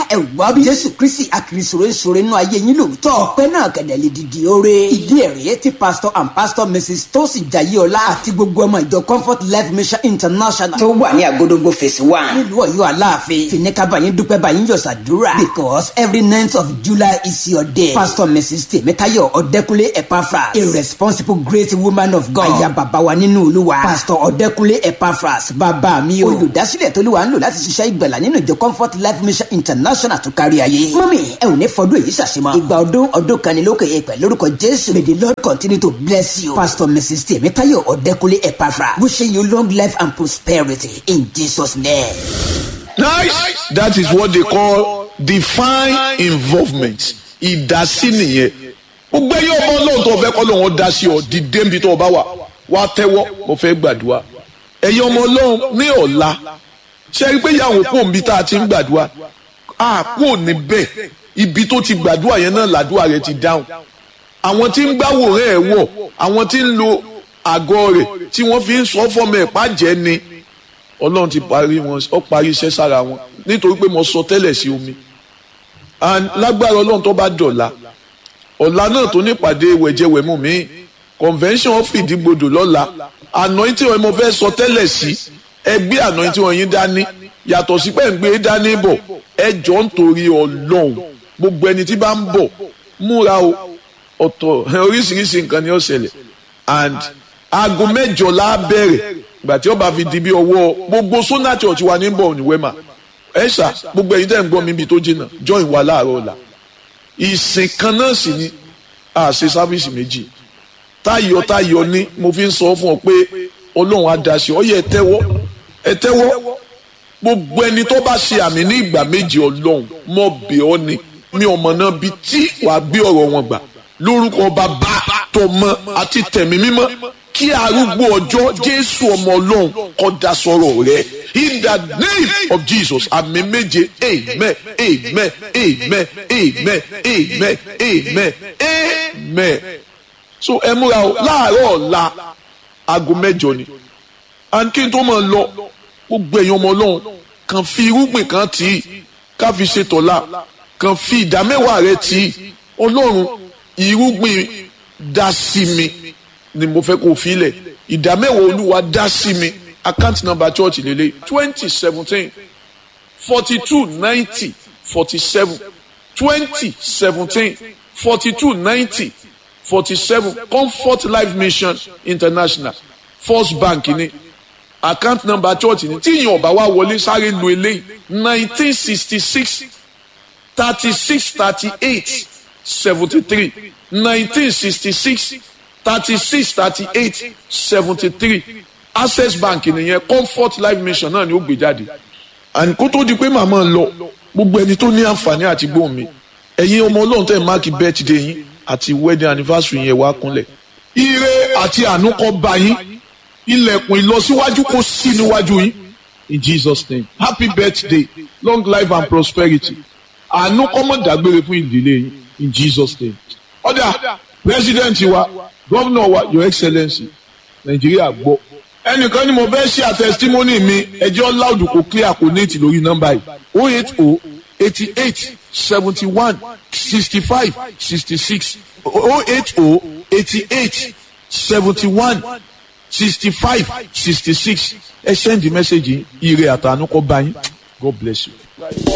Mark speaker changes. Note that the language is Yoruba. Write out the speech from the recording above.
Speaker 1: ẹ gbọ́ bí Jésù Kristi akirisoro ìṣòro inú ayé yín lóòótọ́ ọpẹ́ náà kẹ̀dẹ̀ lè dìde oore ìdí ẹ̀rí tí pastor and pastor Mrs. Tosin Jayéọlá àti gbogbo ọmọ ìjọ Comfort Life Mission International tó wà ní Agodogbo phase 1 nílùú Ọ̀yọ́ Aláàfin fìníkà báyìí dúpẹ́ báyìí yọ̀ sàdúrà because every 9th of July is your day. Pastor Mrs. Tèmítáyọ̀ Ọ̀dẹ́kúnlé Epaphras, a responsible great woman of God, aya bàbá wa nínú Olúwa. Pastor Ọ̀dẹ́kúnlé Epaphras, bàbá mi o, olùdásílẹ̀ tó lùwà ń lò láti ṣiṣẹ́ ìgbàlà nínú ìjọ Comfort Life Mission International tó kárí ayé. Mọ́mí ẹ ò ní fọdún èyí ṣàṣemọ́. Ìgbà ọdún kan ní lókè èèpẹ̀ lórúkọ Jésù. May the Lord continue to bless you. Pastor Mrs. Tèmítáyọ̀ Ọ̀dẹ́kúnlé Epaphras, wishing you long life and prosperity in Jesus' name.
Speaker 2: Nice. That is what they call divine involvement. Ìdásí nìyẹn. Gbogbo ẹyọ ọmọ Ọlọ́run tó fẹ́ kọ́ lóun dá sí ọ dídé níbi tó bá wà wá tẹ́wọ́ mo fẹ́ gbàdúrà. Ẹ̀yin ọmọ Ọlọ́run ní ọ̀la ṣe rí pé ìyàwó kò ń bí tá a ti ń gbàdúrà kò ní bẹ́ẹ̀ ibi tó ti gbàdúrà yẹn náà làdúrà rẹ̀ ti dáhùn. Àwọn tí ń gbàwòrán ẹ̀ wọ̀ àwọn tí ń lo àgọ́ rẹ̀ tí wọ́n fi ń sọ fọ́mọ ẹ̀ pàjẹ́ ni Ọlọ́run ti parí wọn ó parí iṣẹ́ sára wọn nítorí pé mo sọ tẹ́lẹ̀ sí omi. And lágbára Ọlọ́run tó bá dọ̀la ọ̀la náà tó nípàdé wẹ̀jẹ̀wẹ̀mú mi convention of ìdígbodò lọ́la anointing wọn mo fẹ́ sọ tẹ́lẹ̀ sí ẹgbẹ́ anointing wọn yín dání yàtọ̀ sí pé ń gbé dání bọ̀ ẹ jọ ń torí Ọlọ́run gbogbo ẹni tí bá ń bọ̀ múra o ọ̀tọ̀ oríṣiríṣi nǹkan ni ó ṣẹlẹ̀ and aago 8 la bẹ̀rẹ̀ ìgbà tí ó bá fi di bí ọwọ́ gbogbo Sona Church wa ní bọ̀ ní wema ẹ ṣá gbogbo ẹ̀yin tẹ́ ń gbọ́ mi bí tó jìnnà join wa láàárọ̀ ọ̀la ìsìn kan náà sì ni a ṣe sáfíìsì méjì táyọ̀ ní mo fi ń sọ fún ọ pé Ọlọ́run á dá sí ọ yẹ ẹ tẹ́wọ́ gbogbo ẹni tó bá ṣe àmì ní ìgbà méjì Ọlọ́run mọ̀ bẹ̀ ọ́ ni mi ò mọ̀ náà bí tí wàá gbé ọ̀rọ̀ wọn gbà lórúkọ Bàbá tọmọ àti tẹ̀mí mímọ́ kí arúgbó ọjọ́ Jésù ọmọ Ọlọ́run kó dá sọ̀rọ̀ rẹ̀ in the name of Jesus àmì méje amen amen amen amen amen amen amen. So ẹ múra o láàárọ̀ ọ̀la aago 8 ni and kí n tó máa lọ gbogbo èèyàn ọmọ Ọlọ́run kàn fi irúgbìn kan tì í ká fi ṣe tọ̀la kàn fi ìdámẹ́wàá rẹ tì í Ọlọ́run irúgbìn dá sí mi ni mo fẹ́ kó fi lẹ̀ ìdámẹ́wàá Olúwa dá sí mi account number church lele 2017 42 90 47 2017 42 90 47 Comfort Life Mission International First Bank ni account number church ni tí yín ọba wa wọlé sáré lu eléyìí 1966 36 38 73 1966 36 38 73 Access Bank nìyẹn Comfort Life Mission náà ni ó gbé jáde and kó tó di pé màmá lọ gbogbo ẹni tó ní àǹfààní àti gbóhùn mi ẹ̀yin ọmọ Ọlọ́run tẹ́ máàkì birthday yín àti wedding anniversary yẹn wá kúnlẹ̀ ire àti àánú kó bá yín ilẹ̀kùn ìlọsíwájú kó sí níwájú yín in Jesus name happy birthday long life and prosperity àánú kó má dágbére fún ìdílé yín in Jesus name. Ọ̀dà president wa governor wa your excellency Nàìjíríà gbọ́ ẹnìkan ni mo fẹ́ ṣe àtẹsítímọ́nì mi ẹjọ́ loud kò clear kò ní ti lórí nọ́mbà yìí 080 88 71 65 66 080 88 71 65 66 ẹ send the message ire àtànú kó bá yín God bless you.